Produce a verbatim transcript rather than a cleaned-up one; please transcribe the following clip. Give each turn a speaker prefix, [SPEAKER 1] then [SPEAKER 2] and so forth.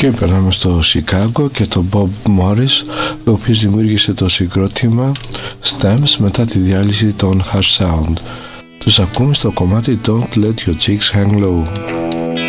[SPEAKER 1] Και περνάμε στο Σικάγο και τον Bob Morris, ο οποίος δημιούργησε το συγκρότημα Stems μετά τη διάλυση των Harsh Sound. Τους ακούμε στο κομμάτι Don't Let Your Chicks Hang Low.